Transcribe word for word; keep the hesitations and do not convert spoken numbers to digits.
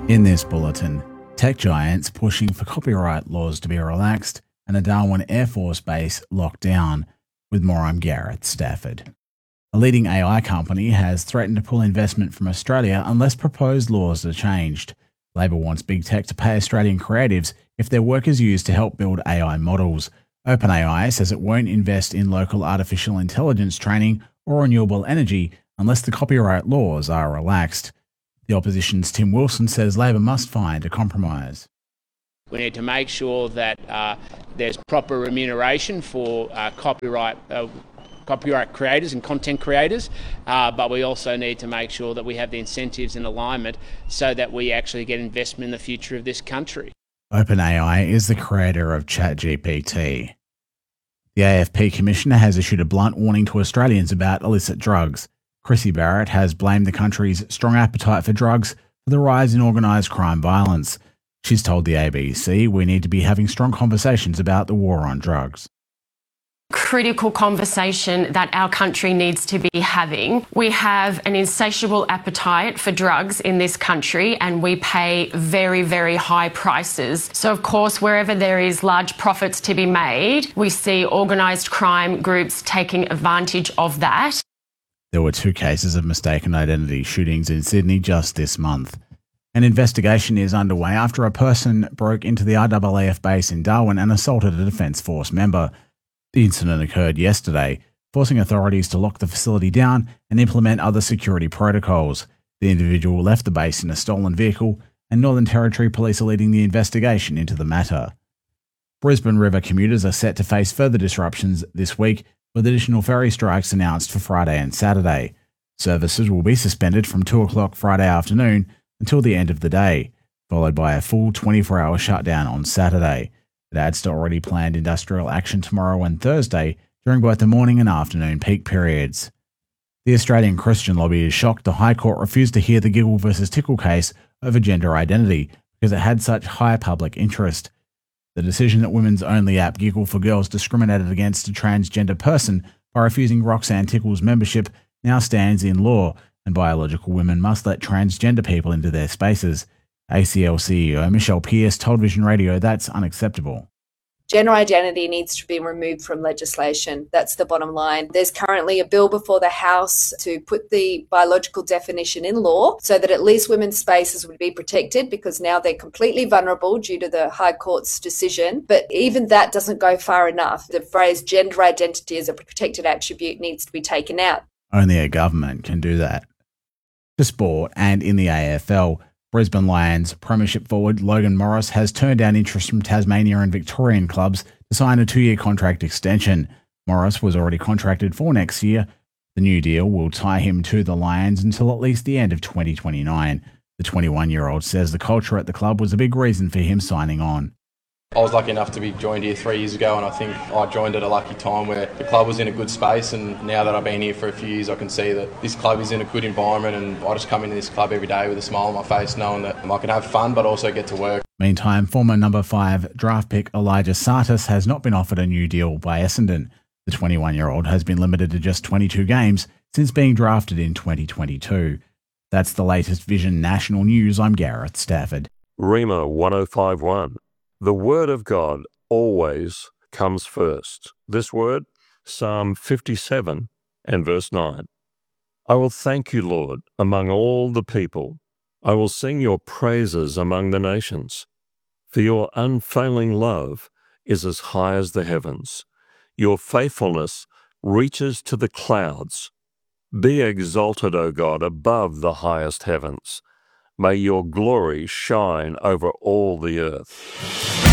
In this bulletin, tech giants pushing for copyright laws to be relaxed and a Darwin Air Force Base locked down. With more, I'm Gareth Stafford. A leading A I company has threatened to pull investment from Australia unless proposed laws are changed. Labor wants big tech to pay Australian creatives if their work is used to help build A I models. OpenAI says it won't invest in local artificial intelligence training or renewable energy unless the copyright laws are relaxed. The opposition's Tim Wilson says Labor must find a compromise. We need to make sure that uh, there's proper remuneration for uh, copyright uh, copyright creators and content creators, uh, but we also need to make sure that we have the incentives in alignment so that we actually get investment in the future of this country. OpenAI is the creator of ChatGPT. The A F P Commissioner has issued a blunt warning to Australians about illicit drugs. Chrissy Barrett has blamed the country's strong appetite for drugs for the rise in organised crime violence. She's told the A B C we need to be having strong conversations about the war on drugs. Critical conversation that our country needs to be having. We have an insatiable appetite for drugs in this country and we pay very, very high prices. So of course, wherever there is large profits to be made, we see organised crime groups taking advantage of that. There were two cases of mistaken identity shootings in Sydney just this month. An investigation is underway after a person broke into the R A A F base in Darwin and assaulted a Defence Force member. The incident occurred yesterday, forcing authorities to lock the facility down and implement other security protocols. The individual left the base in a stolen vehicle, and Northern Territory Police are leading the investigation into the matter. Brisbane River commuters are set to face further disruptions this week, with additional ferry strikes announced for Friday and Saturday. Services will be suspended from two o'clock Friday afternoon until the end of the day, followed by a full twenty-four hour shutdown on Saturday. It adds to already planned industrial action tomorrow and Thursday during both the morning and afternoon peak periods. The Australian Christian Lobby is shocked the High Court refused to hear the Giggle versus Tickle case over gender identity because it had such high public interest. The decision that women's only app Giggle for Girls discriminated against a transgender person by refusing Roxanne Tickle's membership now stands in law, and biological women must let transgender people into their spaces. A C L C E O Michelle Pearce told Vision Radio that's unacceptable. Gender identity needs to be removed from legislation. That's the bottom line. There's currently a bill before the House to put the biological definition in law so that at least women's spaces would be protected, because now they're completely vulnerable due to the High Court's decision. But even that doesn't go far enough. The phrase gender identity as a protected attribute needs to be taken out. Only a government can do that. To sport, and in the A F L, Brisbane Lions Premiership forward Logan Morris has turned down interest from Tasmania and Victorian clubs to sign a two-year contract extension. Morris was already contracted for next year. The new deal will tie him to the Lions until at least the end of twenty twenty-nine. The twenty-one-year-old says the culture at the club was a big reason for him signing on. I was lucky enough to be joined here three years ago, and I think I joined at a lucky time where the club was in a good space, and now that I've been here for a few years I can see that this club is in a good environment, and I just come into this club every day with a smile on my face knowing that I can have fun but also get to work. Meantime, former number five draft pick Elijah Sartis has not been offered a new deal by Essendon. The twenty-one-year-old has been limited to just twenty-two games since being drafted in twenty twenty-two. That's the latest Vision National News. I'm Gareth Stafford. Rhema one oh five point one. The Word of God always comes first. This word, Psalm fifty-seven and verse nine. I will thank you, Lord, among all the people. I will sing your praises among the nations. For your unfailing love is as high as the heavens. Your faithfulness reaches to the clouds. Be exalted, O God, above the highest heavens. May your glory shine over all the earth.